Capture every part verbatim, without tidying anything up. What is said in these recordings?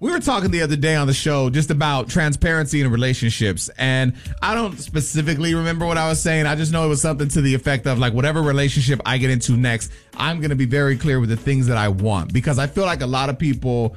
We were talking the other day on the show just about transparency in relationships, and I don't specifically remember what I was saying. I just know it was something to the effect of like whatever relationship I get into next, I'm going to be very clear with the things that I want, because I feel like a lot of people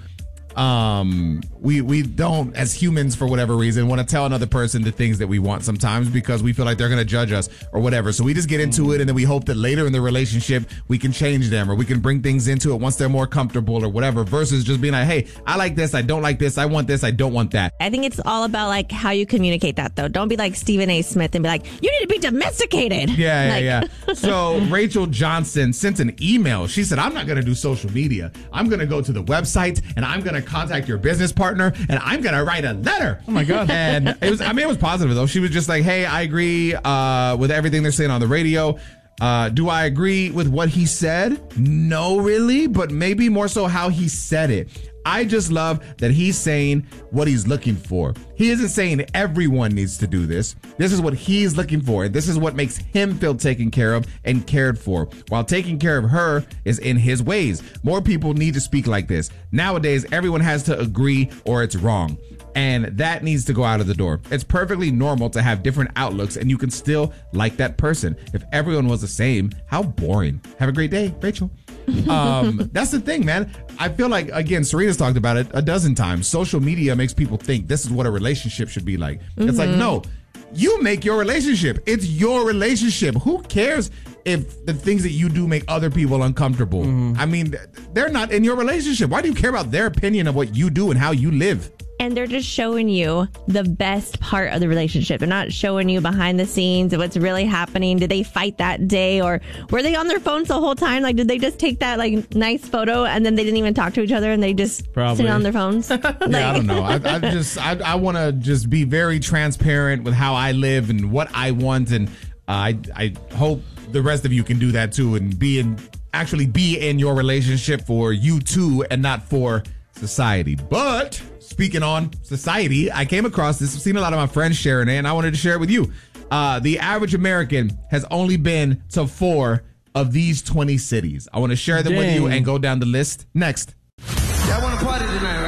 um we we don't, as humans, for whatever reason, want to tell another person the things that we want sometimes because we feel like they're going to judge us or whatever. So we just get into it, and then we hope that later in the relationship we can change them, or we can bring things into it once they're more comfortable or whatever, versus just being like, hey, I like this, I don't like this, I want this, I don't want that. I think it's all about like how you communicate that, though. Don't be like Stephen A. Smith and be like, you need to be domesticated. Yeah, like- yeah, yeah. So Rachel Johnson sent an email. She said, I'm not going to do social media. I'm going to go to the website, and I'm going to contact your business partner, and I'm going to write a letter. Oh, my God. And it was, I mean, it was positive, though. She was just like, hey, I agree uh, with everything they're saying on the radio. Uh, do I agree with what he said? No, really, but maybe more so how he said it. I just love that he's saying what he's looking for. He isn't saying everyone needs to do this. This is what he's looking for. And this is what makes him feel taken care of and cared for, while taking care of her is in his ways. More people need to speak like this. Nowadays, everyone has to agree or it's wrong. And that needs to go out of the door. It's perfectly normal to have different outlooks, and you can still like that person. If everyone was the same, how boring. Have a great day, Rachel. um, that's the thing, man. I feel like, again, Serena's talked about it a dozen times. Social media makes people think this is what a relationship should be like. Mm-hmm. It's like, no, you make your relationship. It's your relationship. Who cares if the things that you do make other people uncomfortable? Mm-hmm. I mean, they're not in your relationship. Why do you care about their opinion of what you do and how you live? And they're just showing you the best part of the relationship. They're not showing you behind the scenes of what's really happening. Did they fight that day, or were they on their phones the whole time? Like, did they just take that like nice photo and then they didn't even talk to each other and they just Probably. sit on their phones? Like, yeah, I don't know. I, I just I, I want to just be very transparent with how I live and what I want, and uh, I I hope the rest of you can do that too, and be in actually be in your relationship for you too, and not for society. But speaking on society, I came across this. I've seen a lot of my friends sharing it, and I wanted to share it with you. Uh, the average American has only been to four of these twenty cities. I want to share them Dang. with you and go down the list next. Y'all want to party tonight,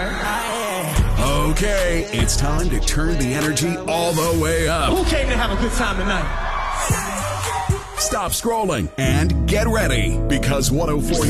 right? Okay, it's time to turn the energy all the way up. Who came to have a good time tonight? Stop scrolling and get ready, because one oh four